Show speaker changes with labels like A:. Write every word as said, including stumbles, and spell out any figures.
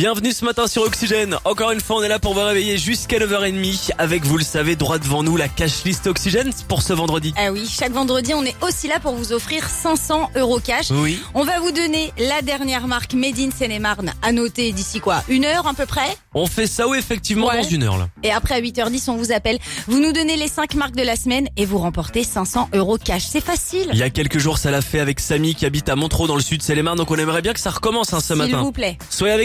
A: Bienvenue ce matin sur Oxygène. Encore une fois, on est là pour vous réveiller jusqu'à neuf heures trente. Avec, vous le savez, droit devant nous, la cash list Oxygène pour ce vendredi.
B: Ah oui, chaque vendredi, on est aussi là pour vous offrir cinq cents euros cash.
A: Oui.
B: On va vous donner la dernière marque Made in Seine-et-Marne à noter d'ici quoi, une heure à peu près.
A: On fait ça, oui, effectivement,
B: Ouais.
A: dans une heure, là.
B: Et après à huit heures dix, on vous appelle. Vous nous donnez les cinq marques de la semaine et vous remportez cinq cents euros cash. C'est facile.
A: Il y a quelques jours, ça l'a fait avec Samy qui habite à Montreux dans le sud Seine-et-Marne. Donc on aimerait bien que ça recommence hein, ce
B: S'il
A: matin.
B: vous plaît.
A: Soyez avec